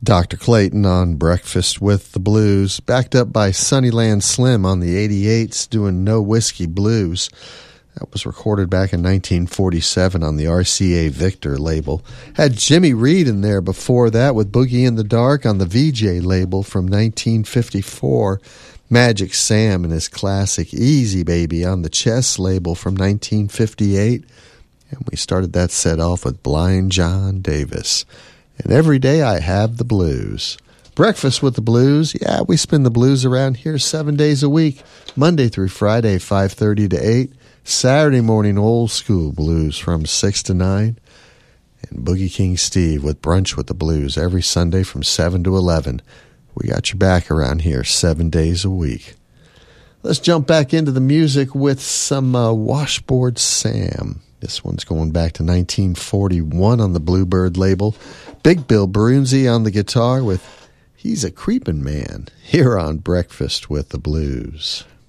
Dr. Clayton on Breakfast with the Blues, backed up by Sunnyland Slim on the 88s doing No Whiskey Blues. That was recorded back in 1947 on the RCA Victor label. Had Jimmy Reed in there before that with Boogie in the Dark on the VJ label from 1954. Magic Sam and his classic Easy Baby on the Chess label from 1958. And we started that set off with Blind John Davis. And every day I have the blues. Breakfast with the Blues. Yeah, we spin the blues around here 7 days a week. Monday through Friday, 5:30 to 8. Saturday morning, old school blues from 6 to 9. And Boogie King Steve with Brunch with the Blues every Sunday from 7 to 11. We got your back around here 7 days a week. Let's jump back into the music with some Washboard Sam. This one's going back to 1941 on the Bluebird label. Big Bill Brunzi on the guitar with He's a Creepin' Man here on Breakfast with the Blues.